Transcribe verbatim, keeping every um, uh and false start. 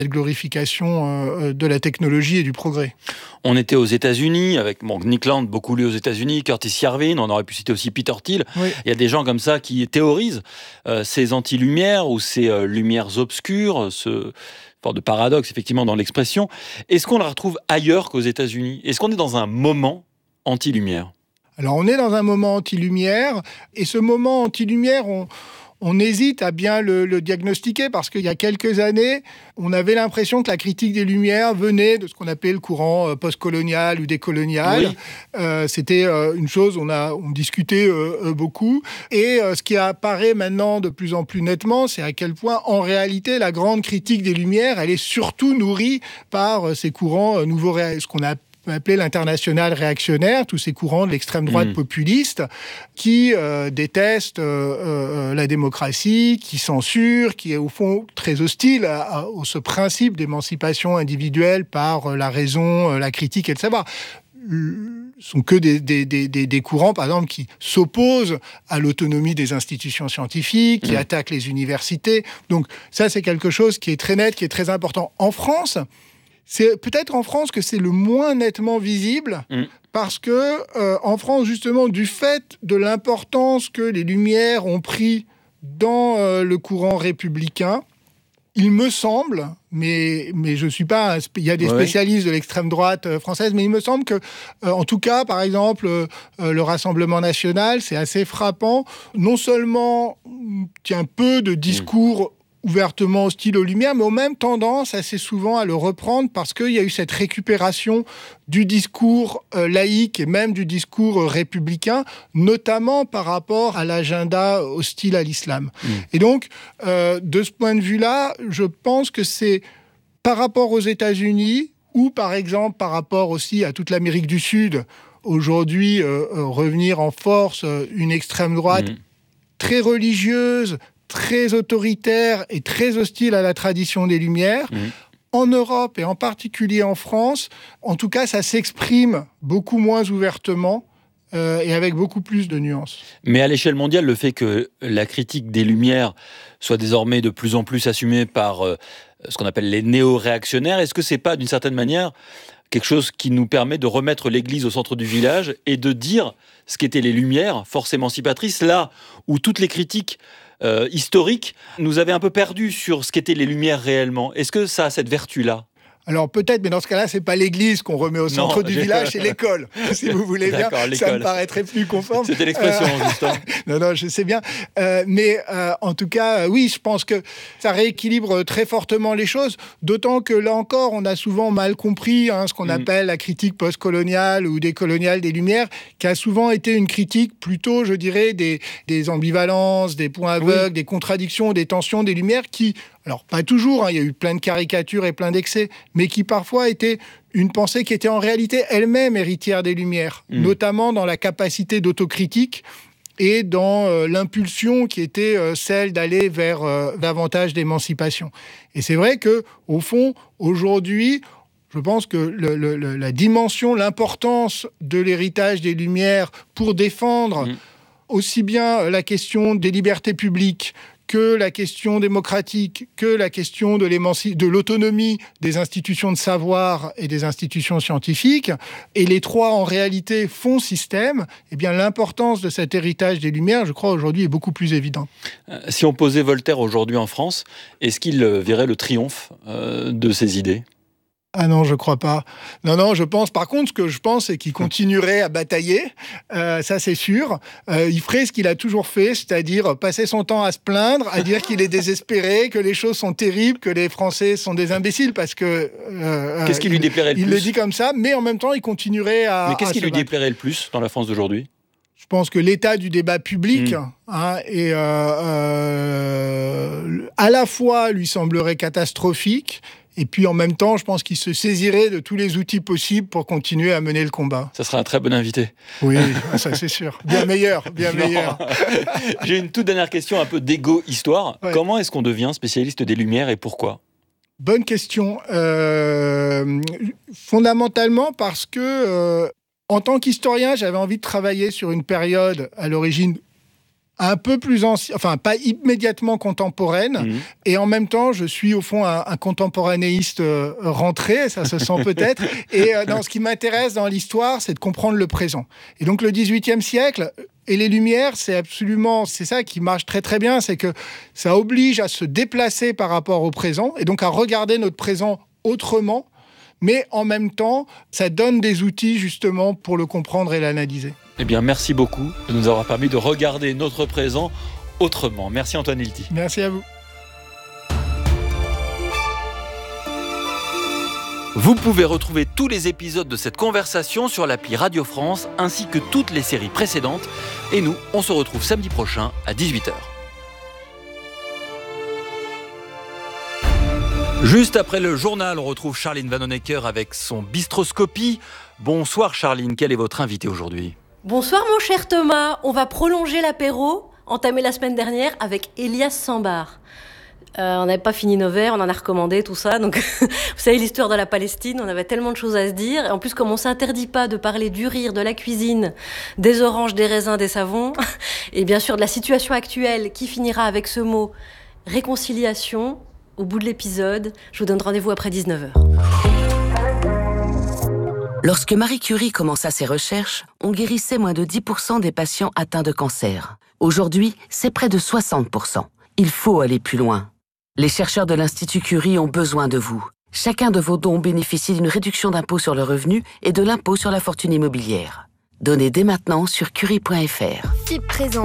cette glorification euh, de la technologie et du progrès. On était aux États-Unis avec bon, Nick Land, beaucoup lu aux États-Unis, Curtis Yarvin, on aurait pu citer aussi Peter Thiel. Oui. Il y a des gens comme ça qui théorisent euh, ces anti-lumières ou ces euh, lumières obscures, ce genre de paradoxe effectivement dans l'expression. Est-ce qu'on la retrouve ailleurs qu'aux États-Unis ? Est-ce qu'on est dans un moment anti-lumière ? Alors on est dans un moment anti-lumière, et ce moment anti-lumière, on... On hésite à bien le, le diagnostiquer parce qu'il y a quelques années, on avait l'impression que la critique des Lumières venait de ce qu'on appelait le courant euh, post-colonial ou décolonial. Oui. Euh, c'était euh, une chose, on a on discutait euh, beaucoup. Et euh, ce qui apparaît maintenant de plus en plus nettement, c'est à quel point, en réalité, la grande critique des Lumières, elle est surtout nourrie par euh, ces courants euh, nouveaux, ce qu'on a appelé l'international réactionnaire, tous ces courants de l'extrême droite mmh. populiste qui euh, détestent euh, euh, la démocratie, qui censurent, qui est au fond très hostile à, à, à ce principe d'émancipation individuelle par euh, la raison, euh, la critique et le savoir. Ce sont que des, des, des, des courants, par exemple, qui s'opposent à l'autonomie des institutions scientifiques, qui mmh. attaquent les universités. Donc ça, c'est quelque chose qui est très net, qui est très important. En France, c'est peut-être en France que c'est le moins nettement visible, mmh. parce que euh, en France, justement, du fait de l'importance que les Lumières ont pris dans euh, le courant républicain, il me semble, mais, mais je suis pas... Un, il y a des ouais. spécialistes de l'extrême droite euh, française, mais il me semble que, euh, en tout cas, par exemple, euh, le Rassemblement national, c'est assez frappant. Non seulement tient peu de discours... Mmh. ouvertement hostile aux Lumières, mais ont même tendance assez souvent à le reprendre parce qu'il y a eu cette récupération du discours euh, laïque et même du discours euh, républicain, notamment par rapport à l'agenda hostile à l'islam. Mmh. Et donc, euh, de ce point de vue-là, je pense que c'est par rapport aux États-Unis ou par exemple par rapport aussi à toute l'Amérique du Sud, aujourd'hui, euh, euh, revenir en force euh, une extrême droite mmh. très religieuse, très autoritaire et très hostile à la tradition des Lumières. Mmh. En Europe et en particulier en France, en tout cas, ça s'exprime beaucoup moins ouvertement euh, et avec beaucoup plus de nuances. Mais à l'échelle mondiale, le fait que la critique des Lumières soit désormais de plus en plus assumée par euh, ce qu'on appelle les néo-réactionnaires, est-ce que c'est pas, d'une certaine manière, quelque chose qui nous permet de remettre l'église au centre du village et de dire ce qu'étaient les Lumières, force émancipatrice, là où toutes les critiques Euh, historique, nous avait un peu perdu sur ce qu'étaient les Lumières réellement. Est-ce que ça a cette vertu-là ? Alors peut-être, mais dans ce cas-là, c'est pas l'église qu'on remet au centre non, du j'ai... village, c'est l'école, si vous voulez bien. L'école. Ça me paraîtrait plus conforme. C'était l'expression, euh... justement. non, non, je sais bien. Euh, mais euh, en tout cas, euh, oui, je pense que ça rééquilibre très fortement les choses, d'autant que là encore, on a souvent mal compris hein, ce qu'on mm. appelle la critique post-coloniale ou décoloniale des Lumières, qui a souvent été une critique plutôt, je dirais, des, des ambivalences, des points aveugles, oui. des contradictions, des tensions des Lumières qui... Alors, pas toujours, hein, il y a eu plein de caricatures et plein d'excès, mais qui parfois étaient une pensée qui était en réalité elle-même héritière des Lumières, mmh. notamment dans la capacité d'autocritique et dans euh, l'impulsion qui était euh, celle d'aller vers euh, davantage d'émancipation. Et c'est vrai qu'au fond, aujourd'hui, je pense que le, le, le, la dimension, l'importance de l'héritage des Lumières pour défendre mmh. aussi bien la question des libertés publiques, que la question démocratique, que la question de, de l'autonomie des institutions de savoir et des institutions scientifiques, et les trois en réalité font système, eh bien l'importance de cet héritage des Lumières, je crois, aujourd'hui est beaucoup plus évidente. Si on posait Voltaire aujourd'hui en France, est-ce qu'il verrait le triomphe euh, de ses idées ? Ah non, je crois pas. Non, non, je pense... Par contre, ce que je pense, c'est qu'il continuerait à batailler. Euh, ça, c'est sûr. Euh, il ferait ce qu'il a toujours fait, c'est-à-dire passer son temps à se plaindre, à dire qu'il est désespéré, que les choses sont terribles, que les Français sont des imbéciles, parce que... Euh, qu'est-ce qui lui déplairait le il, plus ? Il le dit comme ça, mais en même temps, il continuerait à... Mais qu'est-ce à qui lui battre. déplairait le plus dans la France d'aujourd'hui ? Je pense que l'état du débat public, mmh. hein, et, euh, euh, à la fois lui semblerait catastrophique, et puis en même temps, je pense qu'il se saisirait de tous les outils possibles pour continuer à mener le combat. Ça sera un très bon invité. Oui, ça c'est sûr. Bien meilleur, bien meilleur. J'ai une toute dernière question, un peu d'égo-histoire. Ouais. Comment est-ce qu'on devient spécialiste des Lumières et pourquoi ? Bonne question. Euh, fondamentalement parce que, euh, en tant qu'historien, j'avais envie de travailler sur une période à l'origine un peu plus ancienne, enfin pas immédiatement contemporaine, mmh. et en même temps, je suis au fond un, un contemporanéiste euh, rentré, ça se sent peut-être, et euh, non, ce qui m'intéresse dans l'histoire, c'est de comprendre le présent. Et donc le dix-huitième siècle et les Lumières, c'est absolument, c'est ça qui marche très très bien, c'est que ça oblige à se déplacer par rapport au présent, et donc à regarder notre présent autrement, mais en même temps, ça donne des outils justement pour le comprendre et l'analyser. Eh bien, merci beaucoup de nous avoir permis de regarder notre présent autrement. Merci Antoine Hilty. Merci à vous. Vous pouvez retrouver tous les épisodes de cette conversation sur l'appli Radio France ainsi que toutes les séries précédentes. Et nous, on se retrouve samedi prochain à dix-huit heures. Juste après le journal, on retrouve Charline Vanhoenacker avec son Bistroscopie. Bonsoir Charline, quel est votre invité aujourd'hui ? Bonsoir mon cher Thomas, on va prolonger l'apéro entamé la semaine dernière avec Elias Sambar. Euh, on n'avait pas fini nos verres, on en a recommandé, tout ça. Donc, vous savez, l'histoire de la Palestine, on avait tellement de choses à se dire. Et en plus, comme on s'interdit pas de parler du rire, de la cuisine, des oranges, des raisins, des savons, et bien sûr de la situation actuelle qui finira avec ce mot réconciliation, au bout de l'épisode, je vous donne rendez-vous après dix-neuf heures. Lorsque Marie Curie commença ses recherches, on guérissait moins de dix pour cent des patients atteints de cancer. Aujourd'hui, c'est près de soixante pour cent. Il faut aller plus loin. Les chercheurs de l'Institut Curie ont besoin de vous. Chacun de vos dons bénéficie d'une réduction d'impôt sur le revenu et de l'impôt sur la fortune immobilière. Donnez dès maintenant sur curie point f r. F I P présent.